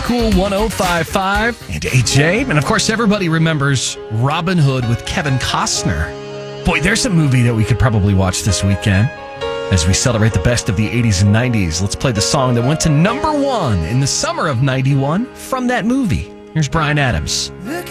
Cool 105.5 and AJ. And of course, everybody remembers Robin Hood with Kevin Costner. Boy, there's a movie that we could probably watch this weekend as we celebrate the best of the 80s and 90s. Let's play the song that went to number 1 in the summer of 91 from that movie. Here's Bryan Adams.